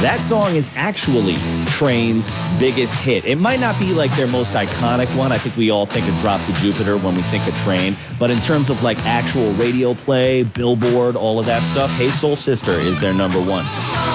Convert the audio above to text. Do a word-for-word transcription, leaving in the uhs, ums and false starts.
That song is actually Train's biggest hit. It might not be like their most iconic one. I think we all think of Drops of Jupiter when we think of Train. But in terms of like actual radio play, Billboard, all of that stuff, Hey Soul Sister is their number one.